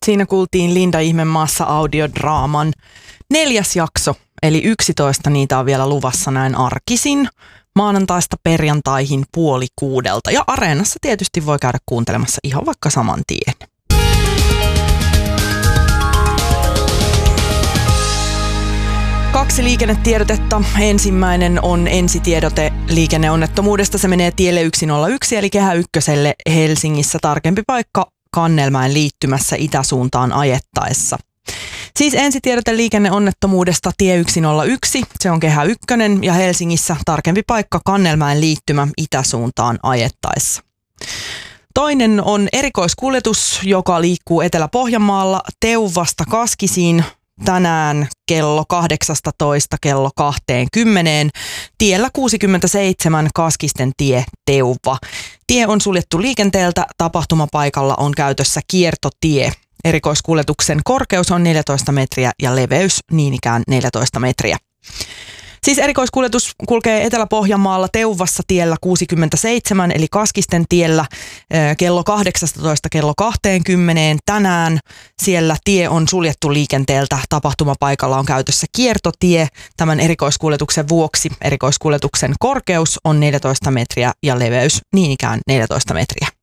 Siinä kuultiin Linda Ihmemaassa audiodraaman 4. jakso, eli 11 niitä on vielä luvassa näin arkisin, maanantaista perjantaihin 5:30. Ja Areenassa tietysti voi käydä kuuntelemassa ihan vaikka saman tien. Kaksi liikennetiedotetta. Ensimmäinen on ensitiedote liikenneonnettomuudesta. Se menee tielle 101 eli Kehä Ykköselle Helsingissä. Tarkempi paikka Kannelmäen liittymässä itäsuuntaan ajettaessa. Siis ensitiedote liikenneonnettomuudesta tie 101, se on Kehä Ykkönen ja Helsingissä tarkempi paikka Kannelmäen liittymä itäsuuntaan ajettaessa. Toinen on erikoiskuljetus, joka liikkuu Etelä-Pohjanmaalla Teuvasta Kaskisiin tänään kello 18 kello 20 tiellä 67 Kaskisten tie Teuva. Tie on suljettu liikenteeltä, tapahtumapaikalla on käytössä kiertotie. Erikoiskuljetuksen korkeus on 14 metriä ja leveys niin ikään 14 metriä. Siis erikoiskuljetus kulkee Etelä-Pohjanmaalla Teuvassa tiellä 67 eli Kaskisten tiellä kello 18 kello 20 tänään. Siellä tie on suljettu liikenteeltä, tapahtumapaikalla on käytössä kiertotie. Tämän erikoiskuljetuksen vuoksi erikoiskuljetuksen korkeus on 14 metriä ja leveys niin ikään 14 metriä.